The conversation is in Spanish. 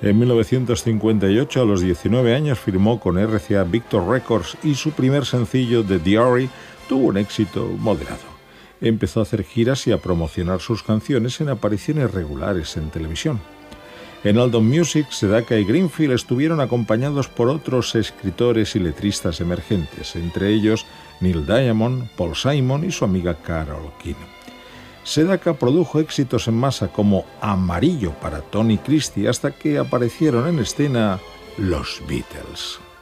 En 1958, a los 19 años, firmó con RCA Victor Records y su primer sencillo, The Diary, tuvo un éxito moderado. Empezó a hacer giras y a promocionar sus canciones en apariciones regulares en televisión. En Aldon Music, Sedaka y Greenfield estuvieron acompañados por otros escritores y letristas emergentes, entre ellos Neil Diamond, Paul Simon y su amiga Carole King. Sedaka produjo éxitos en masa como Amarillo para Tony Christie hasta que aparecieron en escena los Beatles.